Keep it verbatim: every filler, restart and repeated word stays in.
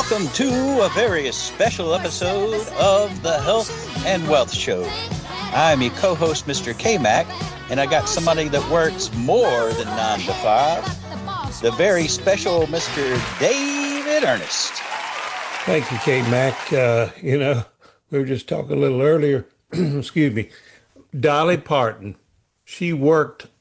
welcome to a very special episode of the Health and Wealth Show. I'm your co-host, Mister K-Mac, and I got somebody that works more than nine to five, the very special Mister David Ernest. Thank you, K-Mac. Uh, you know, we were just talking a little earlier, excuse me, Dolly Parton, she worked